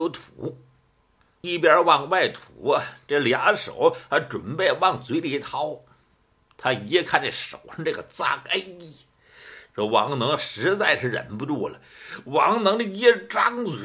有吐，一边往外吐，这俩手还准备往嘴里掏。他一看这手上这个脏，哎，这王能实在是忍不住了。王能的一张嘴，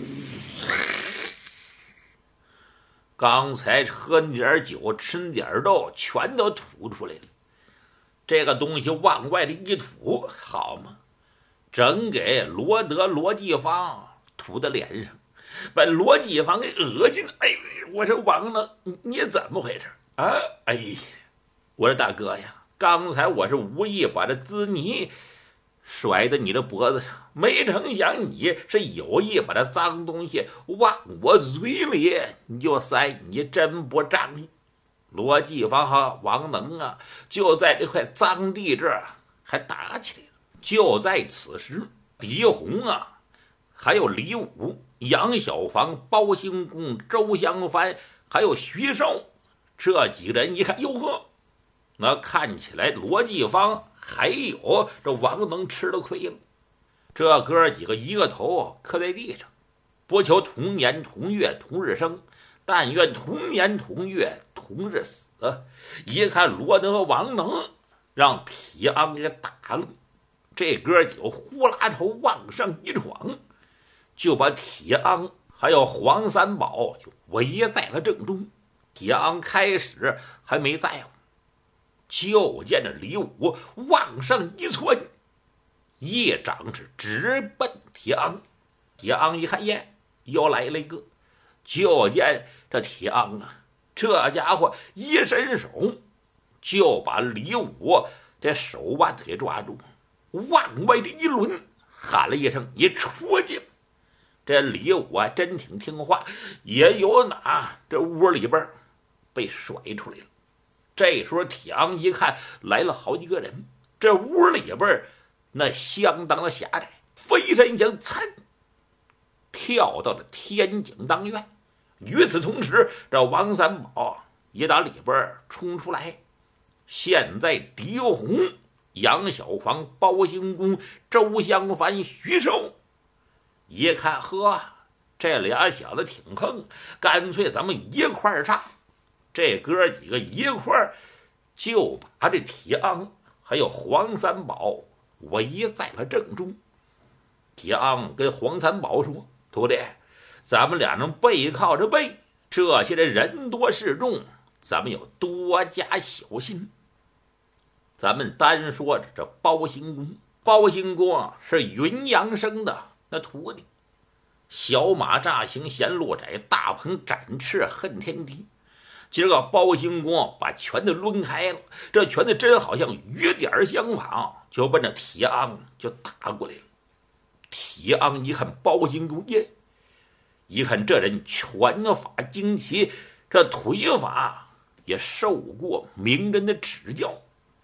刚才喝点酒吃点肉全都吐出来了。这个东西往外的一吐，好嘛，整给罗继芳吐到脸上，把罗继芳给恶心。哎，我说王能，你怎么回事啊？哎呀，我说大哥呀，刚才我是无意把这滋泥甩在你的脖子上，没成想你是有意把这脏东西往我嘴里你就塞，你真不仗义。罗继芳和王能啊，就在这块脏地这儿还打起来了。就在此时，狄红啊，还有李武、杨小房、包兴公、周香帆，还有徐寿，这几个人一看，哟呵，那看起来罗继芳还有这王能吃了亏了。这哥几个一个头磕在地上，不求同年同月同日生，但愿同年同月同日死。一看罗德和王能让铁昂给打了，这哥几个呼啦头往上一闯，就把铁昂还有黄三宝就围在了正中。铁昂开始还没在乎，就见着李武往上一窜，一掌是直奔铁昂。铁昂一看，耶，又来了一个。就见这铁昂啊，这家伙一伸手就把李武这手腕给抓住，往外的一抡，喊了一声：“你出去！”这李武啊，真挺听话，也有哪这屋里边被甩出来了。这时候铁昂一看来了好几个人，这屋里边那相当的狭窄，飞身想噌跳到了天井当院。与此同时，这王三宝也打里边冲出来。现在狄红、杨小房、包兴公、周香帆、徐寿一看，呵，这俩小子挺横，干脆咱们一块儿上。这哥几个一块儿就把这铁昂还有黄三宝围在了正中。铁昂跟黄三宝说：“徒弟，咱们俩人背靠着背，这些人多势众，咱们要多加小心。”咱们单说这包兴公，包兴公啊是云阳生的那徒弟，小马乍行嫌路窄，大鹏展翅恨天低。今儿个包兴公把拳头抡开了，这拳头真好像雨点相仿，就奔着铁昂就打过来了。铁昂一看包兴公，耶，一看这人拳法精奇，这腿法也受过名人的指教。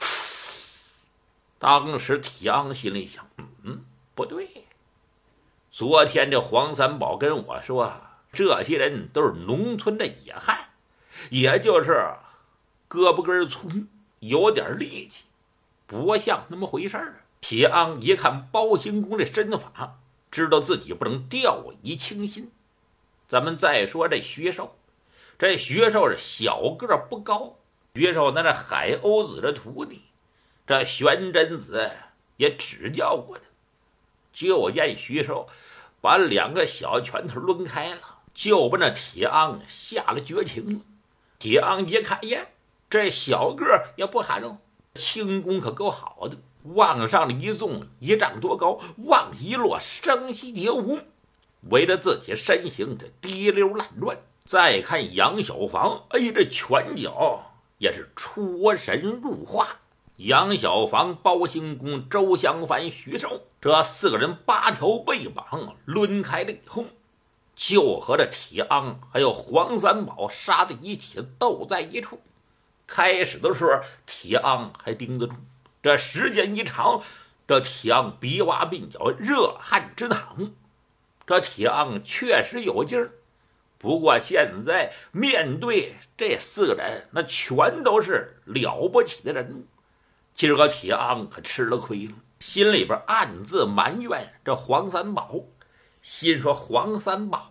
当时铁昂心里想，不对，昨天这黄三宝跟我说，这些人都是农村的野汉，也就是胳膊根粗，有点力气，不像那么回事儿。铁昂一看包兴公的身法，知道自己不能掉以轻心。咱们再说这徐寿，这徐寿是小个不高，徐寿那是海鸥子的徒弟，这玄真子也指教过他。就见徐寿把两个小拳头抡开了，就把那铁昂下了绝情。铁昂一看，呀，这小个也不含糊，轻功可够好的，往上了一纵，1丈多高，往一落，声息蝶舞，围着自己身形的滴溜乱转。再看杨小房，哎，这拳脚也是出神入化。杨小房、包兴公、周香帆、徐寿这4个人8条背膀抡开了以后，就和这铁昂还有黄三宝杀在一起，斗在一处。开始的时候铁昂还盯得住，这时间一长，这铁昂鼻洼鬓角热汗直淌。这铁昂确实有劲儿，不过现在面对这4个人，那全都是了不起的人物。今儿个铁昂可吃了亏了，心里边暗自埋怨这黄三宝，心说黄三宝